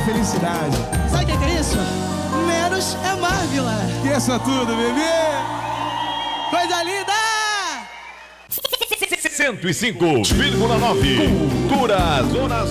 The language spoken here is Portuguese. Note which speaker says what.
Speaker 1: felicidade.
Speaker 2: Sabe o que é isso? Menos é mais, Vila.
Speaker 1: Esqueça tudo, bebê.
Speaker 2: Coisa linda!
Speaker 3: 105,9 Cultura Zona